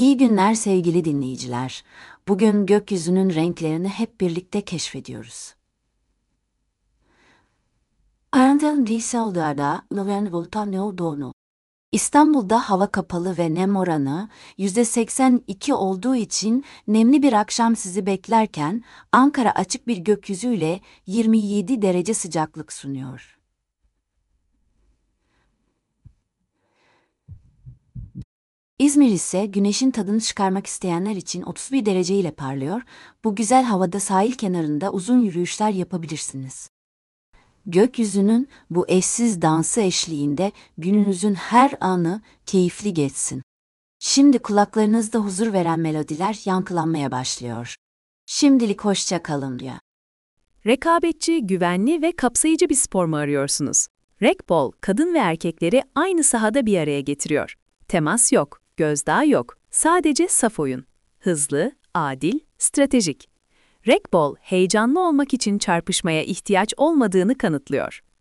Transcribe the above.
İyi günler sevgili dinleyiciler. Bugün gökyüzünün renklerini hep birlikte keşfediyoruz. Arantel Diesel'da Loven Volta ne olduğunu. İstanbul'da hava kapalı ve nem oranı %82 olduğu için nemli bir akşam sizi beklerken Ankara açık bir gökyüzüyle 27 derece sıcaklık sunuyor. İzmir ise güneşin tadını çıkarmak isteyenler için 31 derece ile parlıyor. Bu güzel havada sahil kenarında uzun yürüyüşler yapabilirsiniz. Gökyüzünün bu eşsiz dansı eşliğinde gününüzün her anı keyifli geçsin. Şimdi kulaklarınızda huzur veren melodiler yankılanmaya başlıyor. Şimdilik hoşça kalın diyor. Rekabetçi, güvenli ve kapsayıcı bir spor mu arıyorsunuz? Racquetball, kadın ve erkekleri aynı sahada bir araya getiriyor. Temas yok, gözdağı yok, sadece saf oyun. Hızlı, adil, stratejik. Racquetball, heyecanlı olmak için çarpışmaya ihtiyaç olmadığını kanıtlıyor.